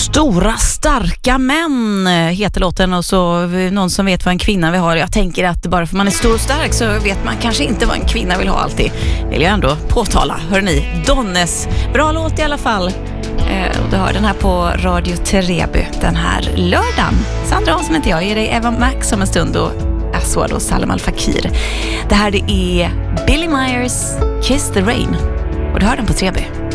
Stora starka män heter låten, och så någon som vet vad en kvinna vill ha. Jag tänker att bara för man är stor och stark så vet man kanske inte vad en kvinna vill ha alltid. Vill jag ändå påtala. Hörrni, Donnes, bra låt i alla fall. Och du hör den här på Radio Tereby den här lördagen. Sandra Hansson heter jag, ger dig Eva Max om en stund och Aswad och Salam Al Fakir. Det här det är Billy Myers, Kiss the Rain, och du hör den på Tereby.